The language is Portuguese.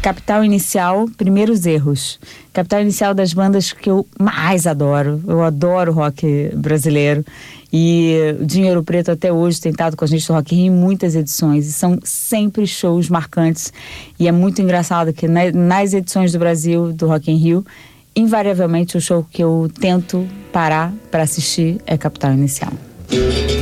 Capital Inicial, Primeiros Erros. Capital Inicial das bandas que eu mais adoro. Eu adoro rock brasileiro. E o Dinheiro Preto até hoje tem estado com a gente do Rock in Rio em muitas edições. E são sempre shows marcantes. E é muito engraçado que nas edições do Brasil, do Rock in Rio, invariavelmente o show que eu tento parar para assistir é Capital Inicial.